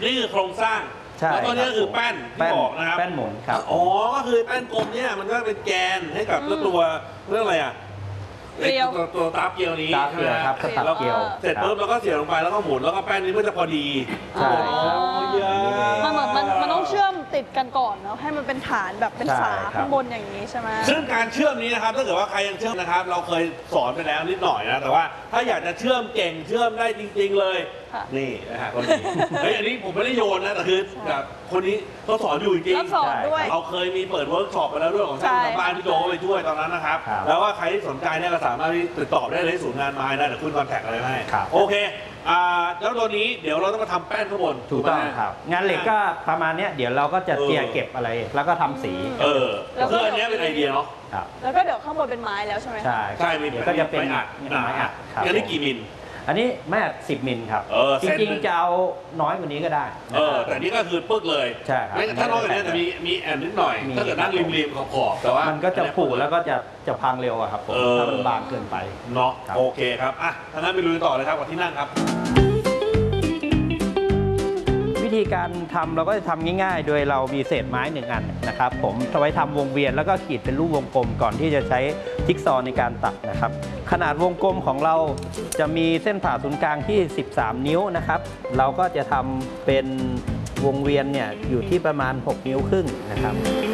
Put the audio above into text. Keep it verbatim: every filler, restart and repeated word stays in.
นี่คือโครงสร้างแล้วก็นี่คือแป้นที่บอกนะครับแป้นหมุนครับอ๋อก็คือแป้นกลมเนี่ยมันก็เป็นแกนให้กับตัวเรื่องอะไรอ่ะเกลียวตัวตาเกลียวนี้ตาเกลียวครับตาเกลียวเสร็จปุ๊บแล้วก็เสียบลงไปแล้วก็หมุนแล้วก็แป้นนี้มันจะพอดีใช่ครับมันเหมือนมันมันต้องเชื่อมติดกันก่อนเนาะให้มันเป็นฐานแบบเป็นฝาข้างบนอย่างนี้ใช่ไหมซึ่งการเชื่อมนี้นะครับถ้าเกิดว่าใครยังเชื่อมนะครับเราเคยสอนไปแล้วนิดหน่อยนะแต่ว่าถ้าอยากจะเชื่อมเก่งเชื่อมได้จริงๆเลยนี่นะฮะคนนี้เฮ้ยอันนี้ผมไม่ได้โยนนะแต่คือแบบคนนี้เขาสอนอยู่จริงๆสอนด้วยเราเคยมีเปิดเวิร์กช็อปไปแล้วด้วยของช่างทางบ้านพี่โจไปช่วยตอนนั้นนะครับแล้วว่าใครที่สนใจเนี่ยก็สามารถติดต่อได้เลยศูนย์งานไม้ได้เดี๋ยวคุณคอนแทคอะไรให้โอเคอ่าแล้วตัวนี้เดี๋ยวเราต้องมาทำแป้นข้างบนถูกต้องครับงานเหล็กก็ประมาณนี้เดี๋ยวเราก็จะเจียเก็บอะไรแล้วก็ทำสีเออคืออันนี้เป็นไอเดียเนาะแล้วก็เดี๋ยวข้างบนเป็นไม้แล้วใช่ไหมใช่ใช่เดี๋ยวก็จะเป็นไม้อัดไม้อัดอันนี้กี่มิลอันนี้แม่สิบมิลครับจริงๆจะเอาน้อยกว่านี้ก็ได้เออแต่นี่ก็คือปึ๊กเลยใช่ครับถ้าน้อยกว่านี้จะมีมีแอนนิดหน่อยถ้าเกิดนั่งริมๆขอบๆแต่ว่ามันก็จะผูแล้วก็จะจะพังเร็วอะครับผมถ้ามันบางเกินไปเนาะโอเคครับอ่ะท่านั้นไปลุยต่อเลยครับกับที่นั่งครับวิธีการทำเราก็จะทำง่ายๆโดยเรามีเศษไม้หนึ่งอันนะครับผมเอาไว้ทำวงเวียนแล้วก็ขีดเป็นรูปวงกลมก่อนที่จะใช้จิ๊กซอว์ในการตัดนะครับขนาดวงกลมของเราจะมีเส้นผ่าศูนย์กลางที่สิบสามนิ้วนะครับเราก็จะทำเป็นวงเวียนเนี่ยอยู่ที่ประมาณหกนิ้วครึ่งนะครับ